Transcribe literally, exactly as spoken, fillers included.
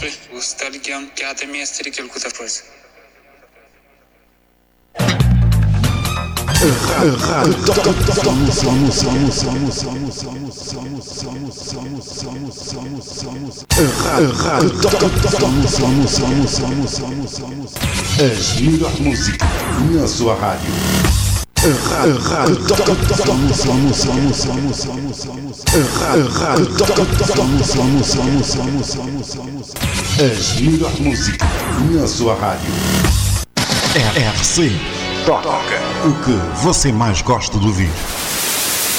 sempre gostar de que que até mestre que ele cuta força. As melhores músicas na sua rádio. As melhores músicas na sua rádio. R C toca o que você mais gosta de ouvir.